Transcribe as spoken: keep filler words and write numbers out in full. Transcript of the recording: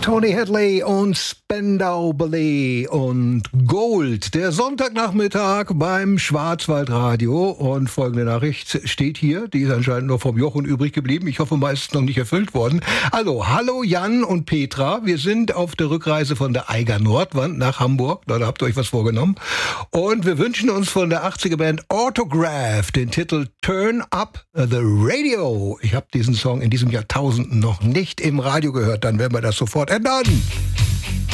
Tony Hadley und Spandau Ballet und Gold. Der Sonntagnachmittag beim Schwarzwaldradio. Und folgende Nachricht steht hier. Die ist anscheinend noch vom Jochen übrig geblieben. Ich hoffe, meist noch nicht erfüllt worden. Also, hallo Jan und Petra. Wir sind auf der Rückreise von der Eiger Nordwand nach Hamburg. Da habt ihr euch was vorgenommen. Und wir wünschen uns von der achtziger-Band Autograph den Titel Turn Up the Radio. Ich habe diesen Song in diesem Jahrtausend noch nicht im Radio gehört. Dann werden wir das sofort ändern.